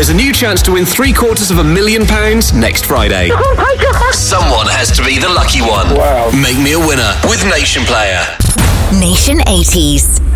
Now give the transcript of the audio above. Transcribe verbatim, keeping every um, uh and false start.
There's a new chance to win three quarters of a million pounds next Friday. Someone has to be the lucky one. Wow. Make me a winner with Nation Player. Nation eighties.